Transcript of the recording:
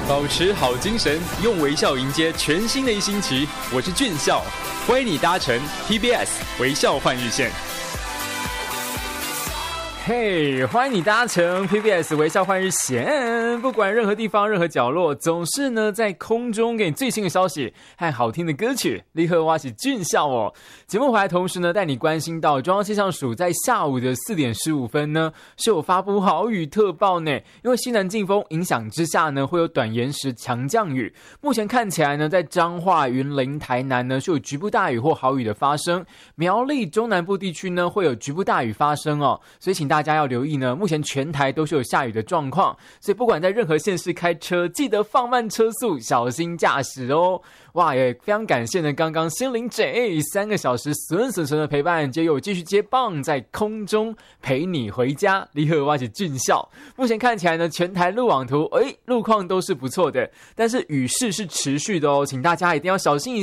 保持好精神，用微笑迎接全新的一星期。我是俊孝，欢迎你搭乘 TBS 微笑换日线。 嘿，欢迎你搭乘 PBS 微笑换日线。不管任何地方、任何角落，总是呢在空中给你最新的消息和好听的歌曲。立刻挖起俊孝哦！节目回来同时呢，带你关心到中央气象署在下午的4点15分呢，是有发布豪雨特报呢。因为西南季风影响之下呢，会有短延时强降雨。目前看起来呢，在彰化、云林、台南呢，是有局部大雨或豪雨的发生。苗栗中南部地区呢，会有局部大雨发生哦。所以请大家要留意呢，目前全台都是有下雨的状况，所以不管在任何县市开车，记得放慢车速，小心驾驶哦。哇，也非常感谢呢，刚刚心灵姐3个小时顺的陪伴，接有继续接棒在空中陪你回家。立刻挖起俊孝，目前看起来呢，全台路网图路况都是不错的，但是雨势是持续的哦，请大家一定要小心一下。